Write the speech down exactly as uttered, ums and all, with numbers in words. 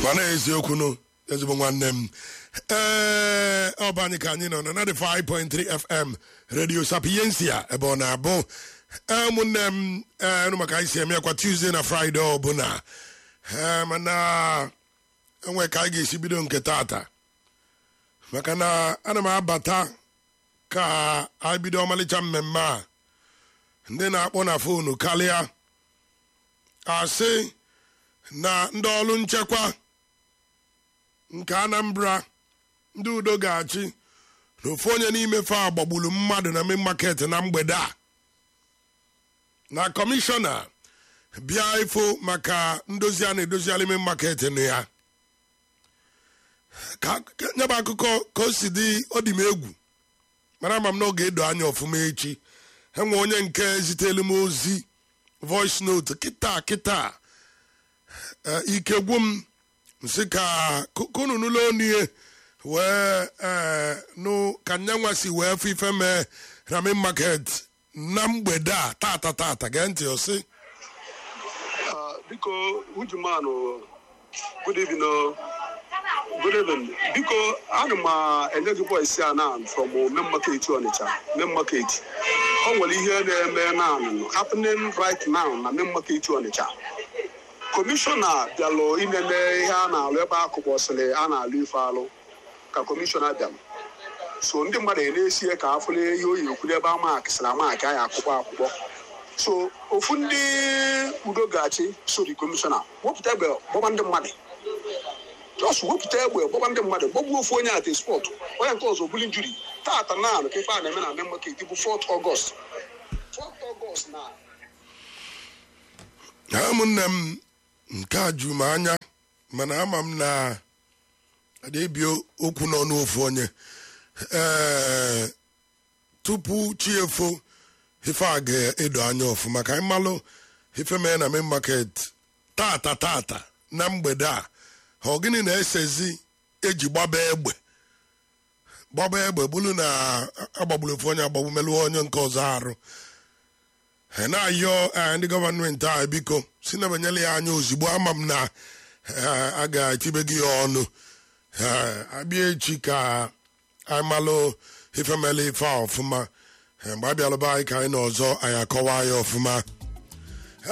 mana eziokwu no ezigbo nwanne m ee ọbanye ka anyị nọ na ninety-five point three F M Radio Sapiencia ebe ọ na-abụ ụmụnne m enu maka anyị si eme kwa Tuesday na Friday ọbụla ee mana enwe ka anyị ga-esi bido nke tata maka na ana m abata ka anyị bido ọmalịcha mmemme a ndị na-akpọ na fonu karịa asị na ndị ọrụ nchekwa nke Anambra ndị udo ga-achị na ofu onye n'ime fa gbagburu mmadụ na main market na mgbede a na kọmishọna bịa ifo maka ndozi a na-edozigharị main market na ya ka nyeba akụkọ ka o si dị ọ dị m egwu mara ama m na ọ ga-edo anya ọfụma echi enwe onye nke zitelu m ozi voice note kịta kịta ike gwụ m nsị ka kunu n'ụlọ onye wee nụ ka nyanwa si wee fụ ife mee na main market na mgbede a tata tata gee ntị ọsị biko ujumanụ good evening good evening biko ana m enye gị voice a na from main market Onitsha main market o nwere ihe na-eme na happening right now na main market Onitsha kọmishọna bịalụ inene ihe a na-alụ ebe akụkpọsịrị a na-alụ ife alụ ka kọmishọna bịalụ so ndị mmadụ na-esie ka afụle ihe oyi ekwuru ebe amakịsịrị amakị anyị akwụkwọ akwụkwọ so ofu ndị udo ga-achị sori kọmishọna wepụta egbe gbọba ndị mmadụ just wepụta egbe gbọba ndị mmadụ gbọgbuo ofu onye ate spọt onye nke ọzọ buli njuri tata na alụ ka ife a na-eme na main market bụ fourth August fourth August na ụmụnne m nke a juru m anya mana ama m na adịbi okwu nọ n'ofu onye ee tupu chi efo ife a ga-edo anya ọfụma ka anyị malụ ife mee na main market tata tata na mgbede a ọ gịnị na-esezi eji gbaba egbe gbaba egbe bụrụ na agbagburu ofu onye agbagbu melụ onye nke ọzọ arụ na-ayọ ndị gọọmenti a biko si na banyere ya anya ozugbo ama m na a ga-etibe gị ya ọnụ abịa echi ka anyị malụ ife mele ife a ọfụma mgbe a bịalụba anyị ka anyị n'ọzọ anyị akọwa ya ọfụma